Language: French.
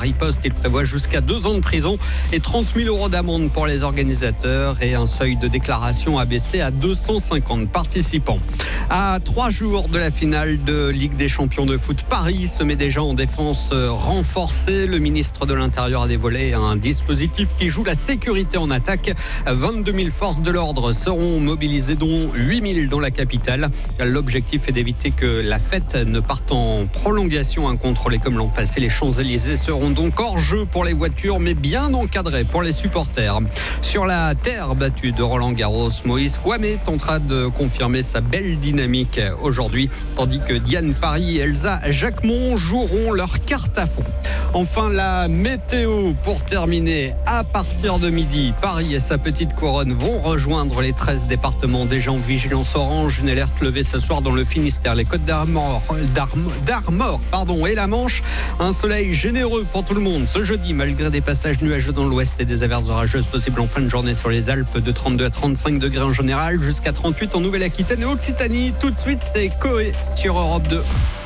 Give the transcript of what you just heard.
riposte. Il prévoit jusqu'à 2 ans de prison et 30 000 € d'amende pour les organisateurs et un seuil de déclaration abaissé à 250 participants. À 3 jours de la finale de Ligue des champions de foot, Paris se met déjà en défense renforcée. Le ministre de l'Intérieur a dévoilé un dispositif qui joue la sécurité en attaque. 22 000 forces de l'ordre seront mobilisées, dont 8 000 dans la capitale. L'objectif est d'éviter que la fête ne parte en prolongation incontrôlée comme l'an passé. Les Champs-Élysées seront donc hors jeu pour les voitures, mais bien encadrés pour les supporters. Sur la terre battue de Roland-Garros, Moïse Kouamé tentera de confirmer sa belle dynamique aujourd'hui, tandis que Diane Paris et Elsa Jacquemont joueront leur carte à fond. Enfin, la météo pour terminer. À partir de midi, Paris et sa petite couronne vont rejoindre les 13 départements déjà en vigilance orange. Une alerte levée ce soir dans le Finistère, les Côtes d'Armor et la Manche. Un soleil généreux pour tout le monde ce jeudi, malgré des passages nuageux dans l'ouest et des averses orageuses possibles en fin de journée sur les Alpes, de 32 à 35 degrés en général, jusqu'à 38 en Nouvelle-Aquitaine et Occitanie. Tout de suite, c'est Coé sur Europe 2.